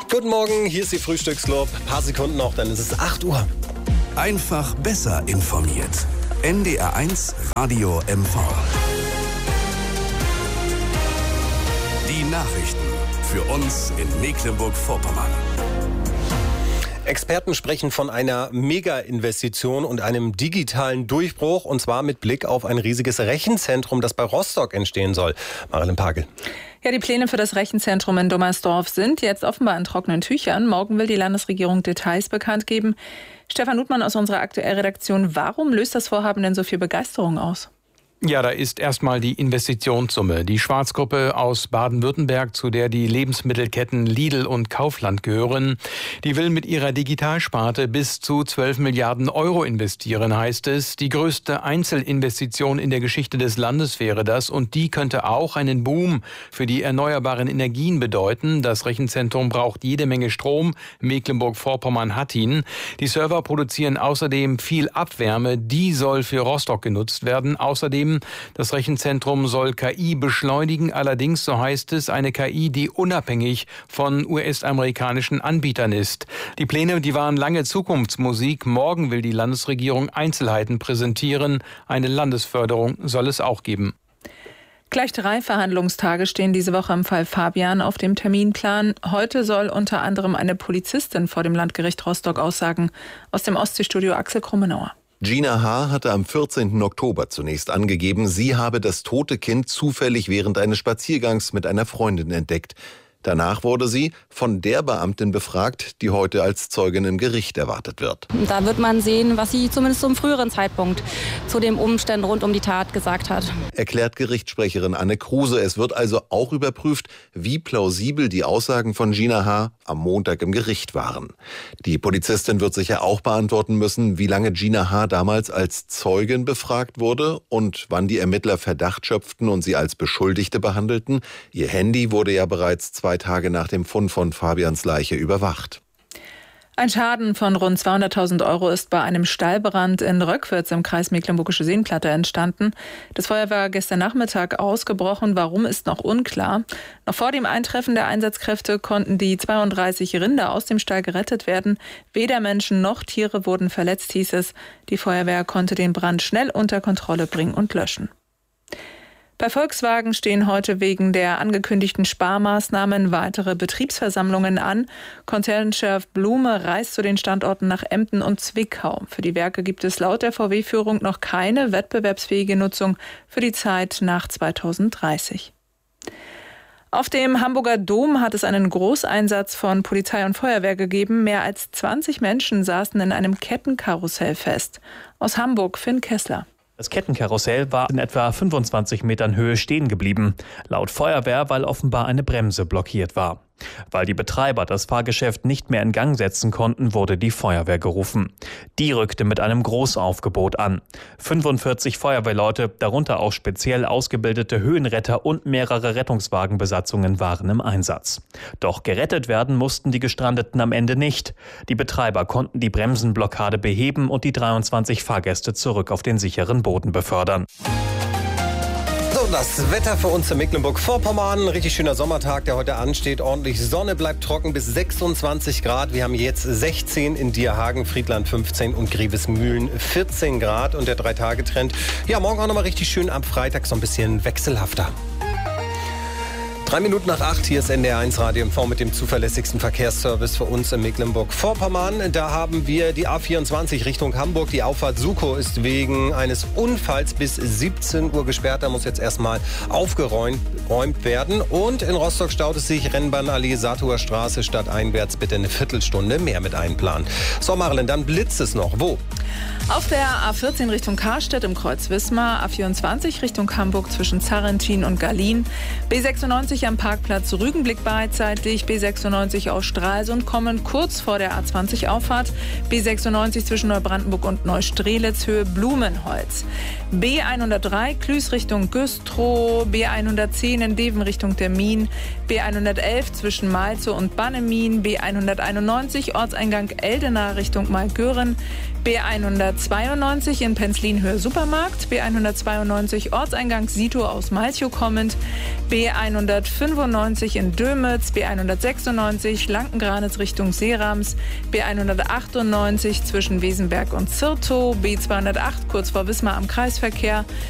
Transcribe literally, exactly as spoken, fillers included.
Guten Morgen, hier ist die Frühstückslob. Ein paar Sekunden noch, dann ist es acht Uhr. Einfach besser informiert. N D R eins Radio M V. Die Nachrichten für uns in Mecklenburg-Vorpommern. Experten sprechen von einer Mega-Investition und einem digitalen Durchbruch, und zwar mit Blick auf ein riesiges Rechenzentrum, das bei Rostock entstehen soll. Marilyn Pagel. Ja, die Pläne für das Rechenzentrum in Dommersdorf sind jetzt offenbar in trockenen Tüchern. Morgen will die Landesregierung Details bekannt geben. Stefan Nutmann aus unserer Aktuellredaktion. Warum löst das Vorhaben denn so viel Begeisterung aus? Ja, da ist erstmal die Investitionssumme. Die Schwarzgruppe aus Baden-Württemberg, zu der die Lebensmittelketten Lidl und Kaufland gehören, die will mit ihrer Digitalsparte bis zu zwölf Milliarden Euro investieren, heißt es. Die größte Einzelinvestition in der Geschichte des Landes wäre das, und die könnte auch einen Boom für die erneuerbaren Energien bedeuten. Das Rechenzentrum braucht jede Menge Strom. Mecklenburg-Vorpommern hat ihn. Die Server produzieren außerdem viel Abwärme. Die soll für Rostock genutzt werden. Außerdem das Rechenzentrum soll K I beschleunigen, allerdings, so heißt es, eine K I, die unabhängig von U S-amerikanischen Anbietern ist. Die Pläne, die waren lange Zukunftsmusik. Morgen will die Landesregierung Einzelheiten präsentieren. Eine Landesförderung soll es auch geben. Gleich drei Verhandlungstage stehen diese Woche im Fall Fabian auf dem Terminplan. Heute soll unter anderem eine Polizistin vor dem Landgericht Rostock aussagen. Aus dem Ostseestudio Axel Krummenauer. Gina H. hatte am vierzehnten Oktober zunächst angegeben, sie habe das tote Kind zufällig während eines Spaziergangs mit einer Freundin entdeckt. Danach wurde sie von der Beamtin befragt, die heute als Zeugin im Gericht erwartet wird. Da wird man sehen, was sie zumindest zum früheren Zeitpunkt zu den Umständen rund um die Tat gesagt hat. Erklärt Gerichtssprecherin Anne Kruse. Es wird also auch überprüft, wie plausibel die Aussagen von Gina H. am Montag im Gericht waren. Die Polizistin wird sicher auch beantworten müssen, wie lange Gina H. damals als Zeugin befragt wurde und wann die Ermittler Verdacht schöpften und sie als Beschuldigte behandelten. Ihr Handy wurde ja bereits zwei Tage nach dem Fund von Fabians Leiche überwacht. Ein Schaden von rund zweihunderttausend Euro ist bei einem Stallbrand in Röckwitz im Kreis Mecklenburgische Seenplatte entstanden. Das Feuer war gestern Nachmittag ausgebrochen. Warum, ist noch unklar. Noch vor dem Eintreffen der Einsatzkräfte konnten die zweiunddreißig Rinder aus dem Stall gerettet werden. Weder Menschen noch Tiere wurden verletzt, hieß es. Die Feuerwehr konnte den Brand schnell unter Kontrolle bringen und löschen. Bei Volkswagen stehen heute wegen der angekündigten Sparmaßnahmen weitere Betriebsversammlungen an. Konzernchef Blume reist zu den Standorten nach Emden und Zwickau. Für die Werke gibt es laut der V W-Führung noch keine wettbewerbsfähige Nutzung für die Zeit nach zweitausenddreißig. Auf dem Hamburger Dom hat es einen Großeinsatz von Polizei und Feuerwehr gegeben. Mehr als zwanzig Menschen saßen in einem Kettenkarussell fest. Aus Hamburg, Finn Kessler. Das Kettenkarussell war in etwa fünfundzwanzig Metern Höhe stehen geblieben. Laut Feuerwehr, weil offenbar eine Bremse blockiert war. Weil die Betreiber das Fahrgeschäft nicht mehr in Gang setzen konnten, wurde die Feuerwehr gerufen. Die rückte mit einem Großaufgebot an. fünfundvierzig Feuerwehrleute, darunter auch speziell ausgebildete Höhenretter und mehrere Rettungswagenbesatzungen waren im Einsatz. Doch gerettet werden mussten die Gestrandeten am Ende nicht. Die Betreiber konnten die Bremsenblockade beheben und die dreiundzwanzig Fahrgäste zurück auf den sicheren Boden befördern. So, das Wetter für uns in Mecklenburg-Vorpommern. Richtig schöner Sommertag, der heute ansteht. Ordentlich Sonne, bleibt trocken bis sechsundzwanzig Grad. Wir haben jetzt sechzehn in Dierhagen, Friedland fünfzehn und Grevesmühlen vierzehn Grad. Und der Drei-Tage-Trend, ja, morgen auch nochmal richtig schön, am Freitag so ein bisschen wechselhafter. Drei Minuten nach acht, hier ist N D R eins Radio M V mit dem zuverlässigsten Verkehrsservice für uns in Mecklenburg-Vorpommern. Da haben wir die A vierundzwanzig Richtung Hamburg. Die Auffahrt Sukow ist wegen eines Unfalls bis siebzehn Uhr gesperrt. Da muss jetzt erstmal aufgeräumt werden. Und in Rostock staut es sich, Rennbahnallee, Satuer Straße stadteinwärts. Bitte eine Viertelstunde mehr mit einplanen. So, Marilyn, dann blitzt es noch. Wo? Auf der A vierzehn Richtung Karstedt im Kreuz Wismar, A vierundzwanzig Richtung Hamburg zwischen Zarrentin und Gallien, B sechsundneunzig am Parkplatz Rügenblick beidseitig, B sechsundneunzig aus Stralsund kommen kurz vor der A zwanzig Auffahrt, B sechsundneunzig zwischen Neubrandenburg und Neustrelitz Höhe Blumenholz, B hundertdrei Klüß Richtung Güstrow, B hundertzehn in Deven Richtung Termin, B hundertelf zwischen Malzow und Bannemin, B hunderteinundneunzig Ortseingang Eldena Richtung Malgören, B hundertzweiundneunzig in Penzlin-Höhe Supermarkt, B hundertzweiundneunzig Ortseingang Sito aus Malchow kommend, B hundertfünfundneunzig in Dömitz, B hundertsechsundneunzig Lankengranitz Richtung Seerams, B hundertachtundneunzig zwischen Wesenberg und Zirtow, B zweihundertacht kurz vor Wismar am Kreisverkehr,